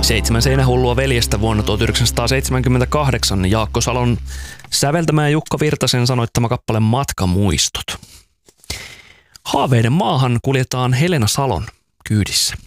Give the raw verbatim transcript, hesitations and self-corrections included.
Seitsemän seinähullua veljestä vuonna tuhatyhdeksänsataaseitsemänkymmentäkahdeksan Jaakko Salon säveltämä ja Jukka Virtasen sanoittama kappale Matkamuistot. Haaveiden maahan kuljetaan Helena Salon kyydissä.